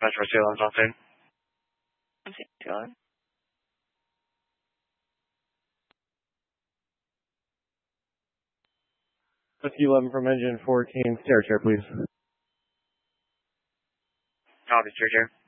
Metro Salem, something. I'm saying, Whiskey 11 from engine 14, territory, please. Copy, Chair.